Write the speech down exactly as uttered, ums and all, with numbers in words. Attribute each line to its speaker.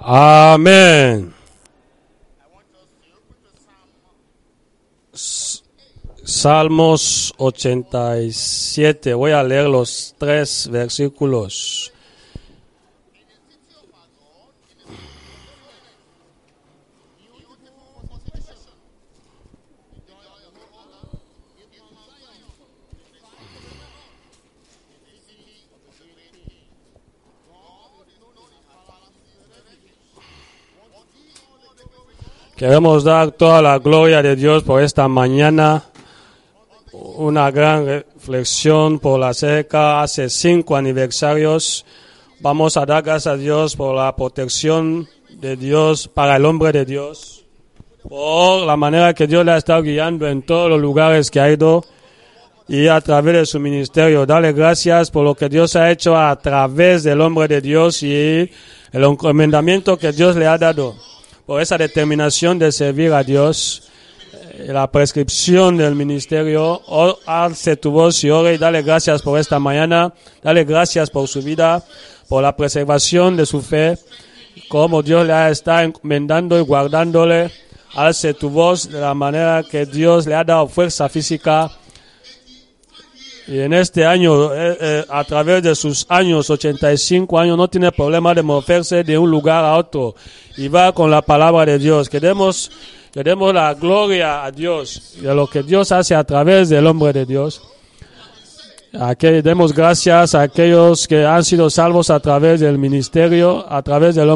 Speaker 1: Amén. Salmos ochenta y siete. Voy a leer los tres versículos. Queremos dar toda la gloria de Dios por esta mañana. Una gran reflexión por la cerca hace cinco aniversarios. Vamos a dar gracias a Dios por la protección de Dios para el hombre de Dios, por la manera que Dios le ha estado guiando en todos los lugares que ha ido y a través de su ministerio. Dale gracias por lo que Dios ha hecho a través del hombre de Dios y el encomendamiento que Dios le ha dado, por esa determinación de servir a Dios. La prescripción del ministerio. Alce tu voz y ore y dale gracias por esta mañana. Dale gracias por su vida, por la preservación de su fe, como Dios le ha estado encomendando y guardándole. Alce tu voz de la manera que Dios le ha dado fuerza física. Y en este año, eh, eh, a través de sus años, ochenta y cinco años, no tiene problema de moverse de un lugar a otro. Y va con la palabra de Dios. Queremos... Le demos la gloria a Dios de lo que Dios hace a través del hombre de Dios. Aquí demos gracias a aquellos que han sido salvos a través del ministerio, a través del hombre.